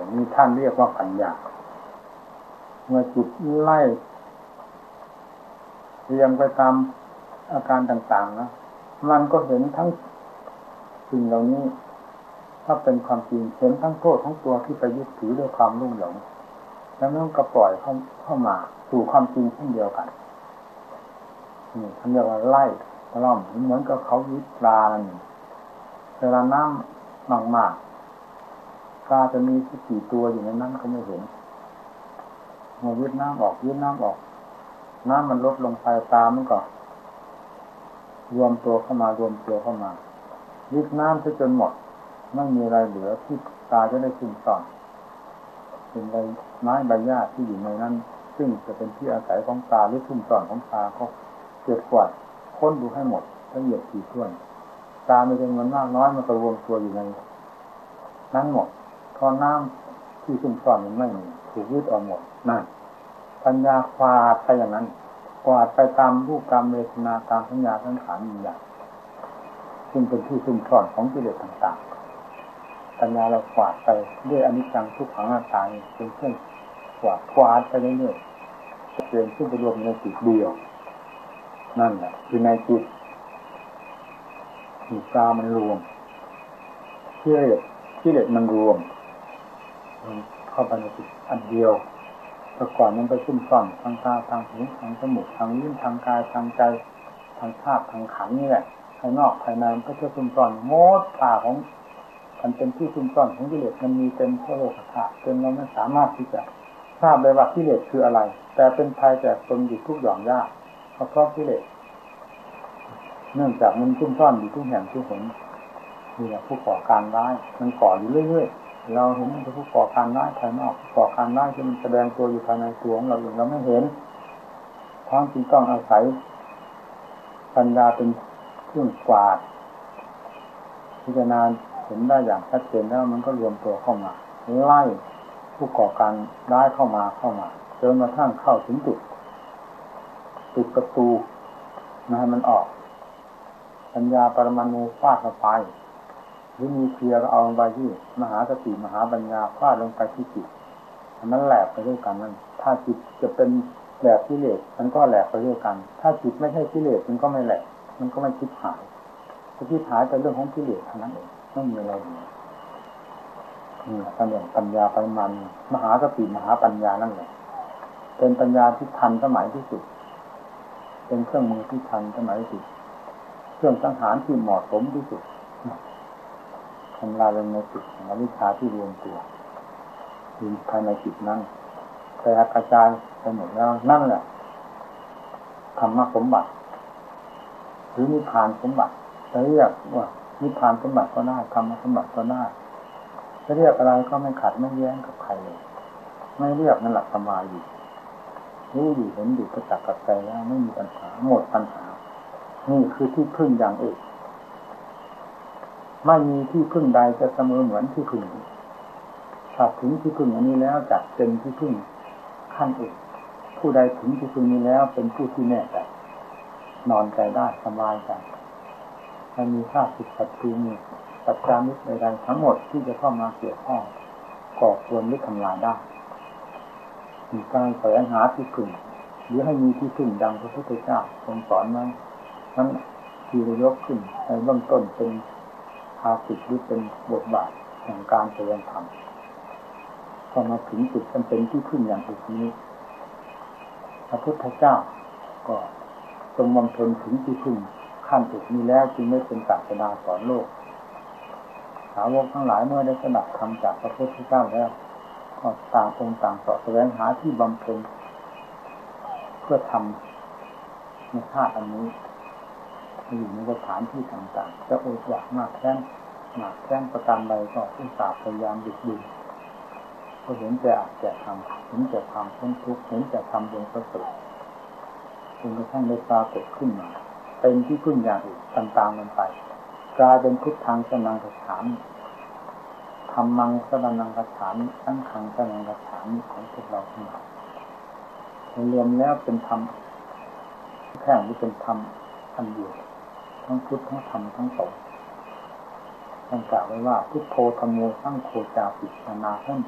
อย่างนี้ท่านเรียกว่าปัญญาเมื่อจิตไล่เรียงไปตามอาการต่างๆนะมันก็เห็นทั้งสิ่งเหล่านี้ถ้าเป็นความจริงเห็นทั้งโทษทั้งตัวที่ไปยึดถือด้วยความรุ่งหลงแล้วมันก็ปล่อยเข้ามาสู่ความจริงเช่นเดียวกันนี่ท่านเรียกว่าไล่ตะล่อมเหมือนกับเขาวิปลานี่เวลาน้ำมากๆปลาจะมีกี่ตัวอยู่ในนั้นก็ไม่เห็นเมื่อวิดน้ำออกน้ำมันลดลงไปตามันก็รวมตัวเข้ามาวิดน้ำจนหมดไม่มีอะไรเหลือที่ตาจะได้ซึมซับเป็นใบไม้ใบหญ้าที่อยู่ในนั้นซึ่งจะเป็นที่อาศัยของตาหรือซึมซับของตาก็เกิดกวาดค้นดูให้หมดละเอียดถี่ถ้วนตาไม่เป็นมันมากน้อยมันก็รวมตัวอยู่ในนั้นหมดพอน้ำที่ซึมซับมันไม่มีถูกวิดออกหมดนั่นปัญญาควาดไปอย่างนั้นกวาดไปตามรูปตามเวทนาตามสัญญาสังขารวิญญาณซึ่งเป็นที่ซึมซับของกิเลสต่างๆปัญญาเรากวาดไปด้วยอนิจจังทุกขังอนัตตาเป็นเครื่องกวาดไปเรื่อยๆเรียนซึ่งไปรวมในจิตเดียวนั่นแหละคือในจิตมีตามันรวมกิเลสมันรวมเข้าไปในจิตอันเดียวแต่ก่อนมันไปซุ่มซ่อนทางตาทางหูทางจมูกทางลิ้นทางกายทางใจทางธาตุทางขันธ์นี่แหละภายนอกภายในมันก็จะซุ่มซ่อนโมดป่าของมันเป็นที่ซุ่มซ่อนของกิเลสมันมีเต็มทั่วโลกธาตุจนเราไม่สามารถที่จะทราบได้ว่ากิเลสคืออะไรแต่เป็นภัยแก่ตนอยู่ทุกหย่อมย่าเพราะกิเลสเนื่องจากมันซุ่มซ่อนอยู่ทุกแห่งทุกหนนี่แหละผู้ก่อการร้ายมันก่ออยู่เรื่อยๆเราเห็นมันเป็นผู้ก่อการร้ายภายนอกก่อการร้ายที่มันแสดงตัวอยู่ภายในตัวของเราเองเราไม่เห็นทั้งที่ต้องอาศัยปัญญาเป็นเครื่องกวาดพิจารณาเห็นได้อย่างชัดเจนแล้วมันก็รวมตัวเข้ามาไล่ผู้ก่อการร้ายเข้ามาจนกระทั่งเข้าถึงจุดปิดประตูไม่ให้มันออกปัญญาปรมาณูฟาดเข้าไปหรือมีเคลียร์ก็เอาลงไปที่มหาสติมหาปัญญาฟาดลงไปที่จิตมันแหลกไปด้วยกันนั่นถ้าจิตจะเป็นแบบกิเลสมันก็แหลกไปด้วยกันถ้าจิตไม่ใช่กิเลสมันก็ไม่แหลกมันก็ไม่คิดหายคิดหายเป็นเรื่องของกิเลสเท่านั้นเองไม่มีอะไรนี่ปัญญาปรมาณูมหาสติมหาปัญญานั่นแหละเป็นปัญญาที่ทันสมัยที่สุดเป็นเครื่องมือที่ทันสมัยที่สุดเครื่องสังหารที่เหมาะสมที่สุดทำลายลงในจิตอวิชชาที่รวมตัวอยู่ภายในจิตนั้นแต่กระจายไปหมดแล้วนั่นแหละธรรมสมบัติหรือนิพพานสมบัติจะเรียกว่านิพพานสมบัติก็ได้ธรรมสมบัติก็ได้จะเรียกอะไรก็ไม่ขัดไม่แย้งกับใครเลยไม่เรียกนั่นแหละสมาธิรู้อยู่เห็นอยู่ประจักษ์กับใจแล้วไม่มีปัญหาหมดปัญหานี่คือที่พึ่งอย่างเอกไม่มีที่พึ่งใดจะเสมอเหมือนที่พึ่งถ้าถึงที่พึ่งอันนี้แล้วจัดเป็นที่พึ่งขั้นเอกผู้ใดถึงที่พึ่งนี้แล้วเป็นผู้ที่แน่ใจนอนใจได้สบายใจไม่มีข้าศึกศัตรูมีปัจจามิตรใดๆทั้งหมดที่จะเข้ามาเกี่ยวข้องก่อควรหรือทำลายได้มีการแสวงหาที่พึ่งหรือให้มีที่พึ่งดังพระพุทธเจ้าทรงสอนนั้นนั้นที่ยกขึ้นในเบื้องต้นเป็นภาสิทธิ์หรือเป็นบทบาทแห่งการแสดงธรรมพอมาถึงจุดจำเป็นที่พึ่งอย่างอื่นนี้พระพุทธเจ้าก็ทรงบำเพ็ญถึงที่พึ่งขั้นสุดนี้แล้วจึงไม่เป็นศาสนาสอนโลกสาวกทั้งหลายเมื่อได้สดับธรรมจากพระพุทธเจ้าแล้วก็ต่างองค์ต่างแสวงหาที่บำเพ็ญเพื่อทำในชาติอันนี้อยู่ในสถานที่ต่างๆจะอดอยากมากแค้นประการใดก็อุตส่าห์พยายามดึกดื่นก็เห็นแต่อาจจะทำเห็นแต่ความพ้นทุกข์เห็นแต่ทำบนประเสริฐจนกระทั่งได้ปรากฏขึ้นมาเป็นที่พึ่งอย่างอื่นต่างๆกันไปกลายเป็นพุทธังสรณังคัจฉามิธัมมังสรณังคัจฉามิสังฆังสรณังคัจฉามิของพวกเราทั้งหลายรวมแล้วเป็นธรรมแท้ที่เป็นธรรมอันเดียวทั้งพุทธทั้งธรรมทั้งสงฆ์ท่านกล่าวไว้ว่าพุทโธธัมโมสังโฆจาปินานา